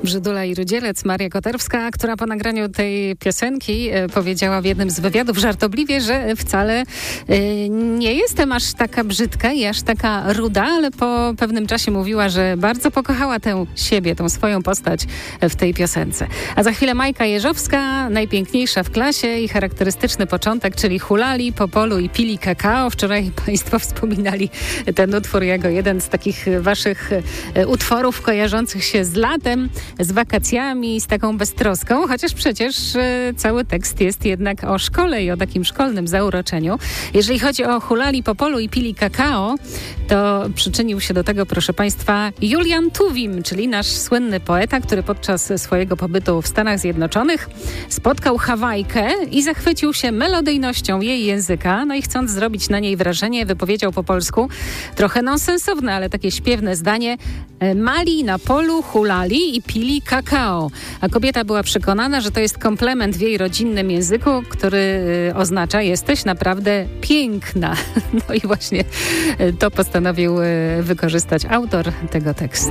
Brzydula i Rudzielec, Maria Koterska, która po nagraniu tej piosenki powiedziała w jednym z wywiadów żartobliwie, że wcale nie jestem aż taka brzydka i aż taka ruda, ale po pewnym czasie mówiła, że bardzo pokochała tę siebie, tą swoją postać w tej piosence. A za chwilę Majka Jeżowska, najpiękniejsza w klasie i charakterystyczny początek, czyli hulali po polu i pili kakao. Wczoraj Państwo wspominali ten utwór jako jeden z takich waszych utworów kojarzących się z latem, z wakacjami, z taką beztroską, chociaż przecież cały tekst jest jednak o szkole i o takim szkolnym zauroczeniu. Jeżeli chodzi o hulali po polu i pili kakao, to przyczynił się do tego, proszę Państwa, Julian Tuwim, czyli nasz słynny poeta, który podczas swojego pobytu w Stanach Zjednoczonych spotkał Hawajkę i zachwycił się melodyjnością jej języka, no i chcąc zrobić na niej wrażenie, wypowiedział po polsku trochę nonsensowne, ale takie śpiewne zdanie: mali na polu, hulali i pili kakao. A kobieta była przekonana, że to jest komplement w jej rodzinnym języku, który oznacza: jesteś naprawdę piękna. No i właśnie to postanowił wykorzystać autor tego tekstu.